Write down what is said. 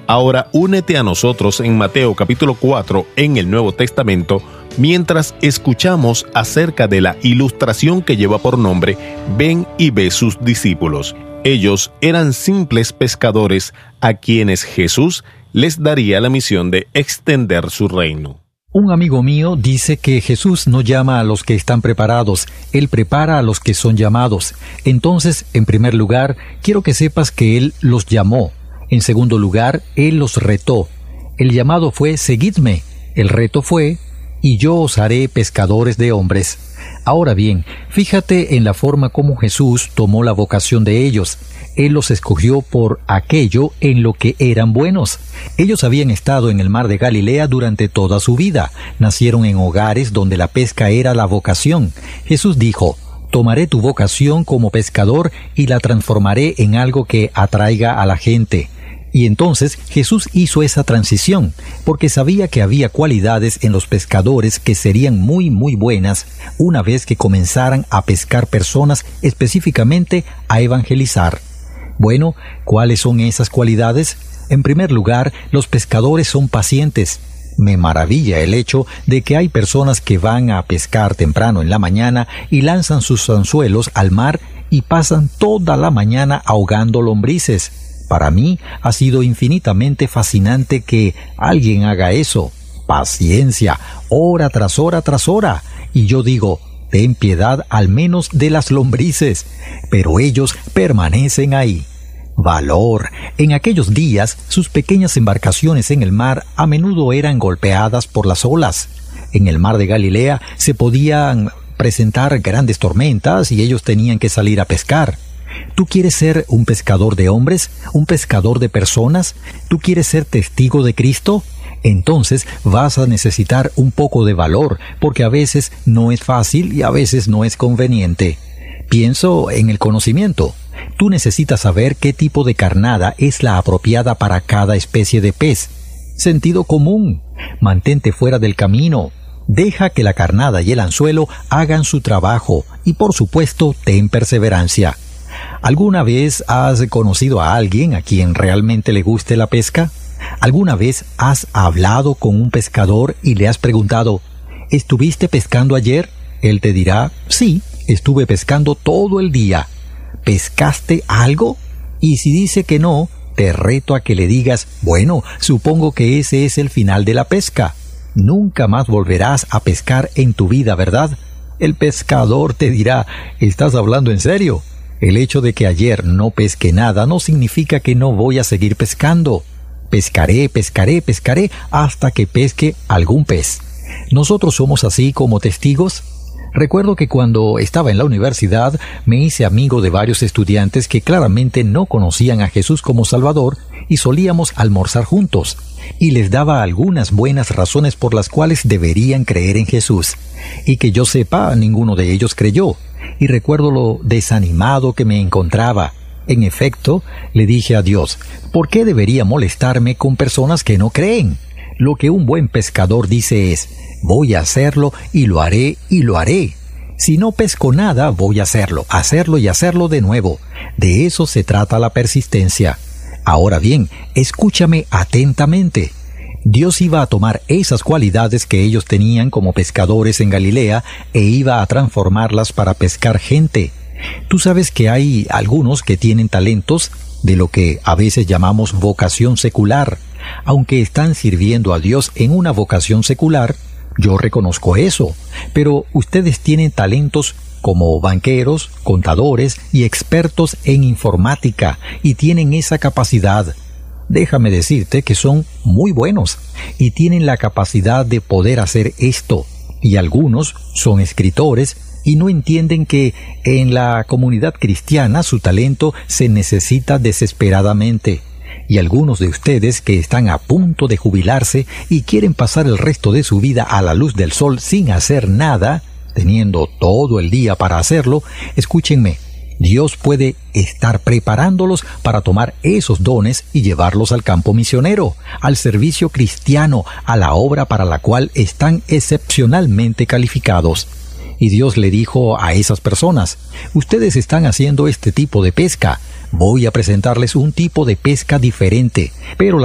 Ahora únete a nosotros en Mateo capítulo 4 en el Nuevo Testamento, mientras escuchamos acerca de la ilustración que lleva por nombre Ven y ve sus discípulos. Ellos eran simples pescadores a quienes Jesús les daría la misión de extender su reino. Un amigo mío dice que Jesús no llama a los que están preparados, Él prepara a los que son llamados. Entonces, en primer lugar, quiero que sepas que Él los llamó. En segundo lugar, Él los retó. El llamado fue, seguidme. El reto fue, y yo os haré pescadores de hombres. Ahora bien, fíjate en la forma como Jesús tomó la vocación de ellos. Él los escogió por aquello en lo que eran buenos. Ellos habían estado en el mar de Galilea durante toda su vida. Nacieron en hogares donde la pesca era la vocación. Jesús dijo, tomaré tu vocación como pescador y la transformaré en algo que atraiga a la gente. Y entonces Jesús hizo esa transición, porque sabía que había cualidades en los pescadores que serían muy buenas una vez que comenzaran a pescar personas, específicamente a evangelizar. Bueno, ¿cuáles son esas cualidades? En primer lugar, los pescadores son pacientes. Me maravilla el hecho de que hay personas que van a pescar temprano en la mañana y lanzan sus anzuelos al mar y pasan toda la mañana ahogando lombrices. Para mí ha sido infinitamente fascinante que alguien haga eso. Paciencia, hora tras hora tras hora. Y yo digo, ten piedad al menos de las lombrices. Pero ellos permanecen ahí. Valor. En aquellos días, sus pequeñas embarcaciones en el mar a menudo eran golpeadas por las olas. En el mar de Galilea se podían presentar grandes tormentas y ellos tenían que salir a pescar. ¿Tú quieres ser un pescador de hombres? ¿Un pescador de personas? ¿Tú quieres ser testigo de Cristo? Entonces vas a necesitar un poco de valor, porque a veces no es fácil y a veces no es conveniente. Pienso en el conocimiento. Tú necesitas saber qué tipo de carnada es la apropiada para cada especie de pez. Sentido común. Mantente fuera del camino. Deja que la carnada y el anzuelo hagan su trabajo y, por supuesto, ten perseverancia. ¿Alguna vez has conocido a alguien a quien realmente le guste la pesca? ¿Alguna vez has hablado con un pescador y le has preguntado, ¿estuviste pescando ayer? Él te dirá, sí, estuve pescando todo el día. ¿Pescaste algo? Y si dice que no, te reto a que le digas, bueno, supongo que ese es el final de la pesca. Nunca más volverás a pescar en tu vida, ¿verdad? El pescador te dirá, ¿estás hablando en serio? El hecho de que ayer no pesque nada no significa que no voy a seguir pescando. Pescaré hasta que pesque algún pez. ¿Nosotros somos así como testigos? Recuerdo que cuando estaba en la universidad me hice amigo de varios estudiantes que claramente no conocían a Jesús como Salvador y solíamos almorzar juntos. Y les daba algunas buenas razones por las cuales deberían creer en Jesús. Y que yo sepa, ninguno de ellos creyó. Y recuerdo lo desanimado que me encontraba. En efecto, le dije a Dios, ¿por qué debería molestarme con personas que no creen? Lo que un buen pescador dice es, voy a hacerlo y lo haré y lo haré. Si no pesco nada, voy a hacerlo y hacerlo de nuevo. De eso se trata la persistencia. Ahora bien, escúchame atentamente. Dios iba a tomar esas cualidades que ellos tenían como pescadores en Galilea e iba a transformarlas para pescar gente. Tú sabes que hay algunos que tienen talentos de lo que a veces llamamos vocación secular. Aunque están sirviendo a Dios en una vocación secular, yo reconozco eso. Pero ustedes tienen talentos como banqueros, contadores y expertos en informática y tienen esa capacidad. Déjame decirte que son muy buenos y tienen la capacidad de poder hacer esto. Y algunos son escritores y no entienden que en la comunidad cristiana su talento se necesita desesperadamente. Y algunos de ustedes que están a punto de jubilarse y quieren pasar el resto de su vida a la luz del sol sin hacer nada, teniendo todo el día para hacerlo, escúchenme. Dios puede estar preparándolos para tomar esos dones y llevarlos al campo misionero, al servicio cristiano, a la obra para la cual están excepcionalmente calificados. Y Dios le dijo a esas personas, ustedes están haciendo este tipo de pesca, voy a presentarles un tipo de pesca diferente, pero